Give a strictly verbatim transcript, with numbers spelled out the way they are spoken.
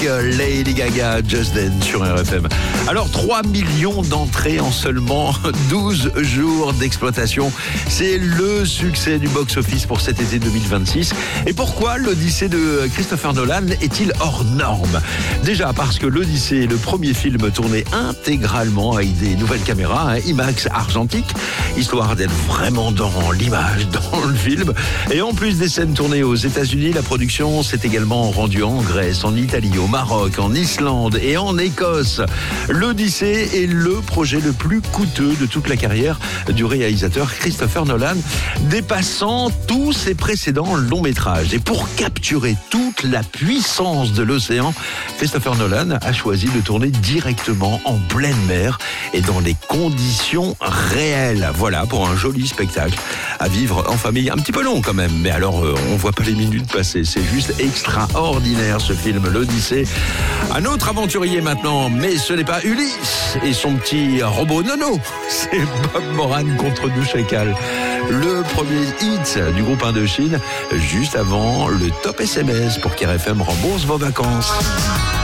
Lady Gaga, Just Dance sur R F M. Alors, trois millions d'entrées en seulement douze jours d'exploitation. C'est le succès du box-office pour cet été deux mille vingt-six. Et pourquoi l'Odyssée de Christopher Nolan est-il hors norme ? Déjà parce que l'Odyssée est le premier film tourné intégralement avec des nouvelles caméras, hein, IMAX argentique, histoire d'être vraiment dans l'image, dans le film. Et en plus des scènes tournées aux États-Unis, la production s'est également rendue en Grèce, en Italie, au Maroc, en Islande et en Écosse. L'Odyssée est le projet le plus coûteux de toute la carrière du réalisateur Christopher Nolan, dépassant tous ses précédents longs métrages. Et pour capturer toute la puissance de l'océan, Christopher Nolan a choisi de tourner directement en pleine mer et dans les conditions réelles. Voilà, pour un joli spectacle à vivre en famille. Un petit peu long quand même, mais alors euh, on voit pas les minutes passer. C'est juste extraordinaire ce film, l'Odyssée. Un autre aventurier maintenant, mais ce n'est pas Ulysse et son petit robot Nono. C'est Bob Moran contre deux chacals. Le premier hit du groupe Indochine, juste avant le top S M S pour qu'R F M rembourse vos vacances.